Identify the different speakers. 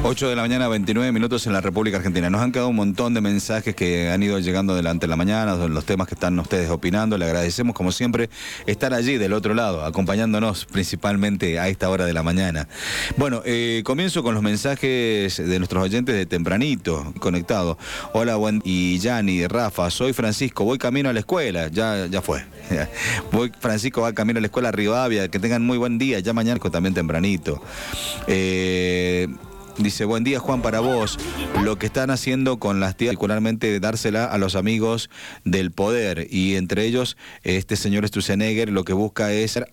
Speaker 1: 8 de la mañana, 29 minutos en la República Argentina. Nos han quedado un montón de mensajes que han ido llegando durante la mañana, los temas que están ustedes opinando. Le agradecemos, como siempre, estar allí del otro lado, acompañándonos principalmente a esta hora de la mañana. Bueno, comienzo con los mensajes de nuestros oyentes de tempranito, conectados. Hola, y Yani, Rafa, soy Francisco, voy camino a la escuela. Ya fue. Francisco va camino a la escuela Rivadavia. Que tengan muy buen día, ya mañana también tempranito. Dice, buen día Juan, para vos. Lo que están haciendo con las tías, particularmente dársela a los amigos del poder, y entre ellos este señor Sturzenegger lo que busca es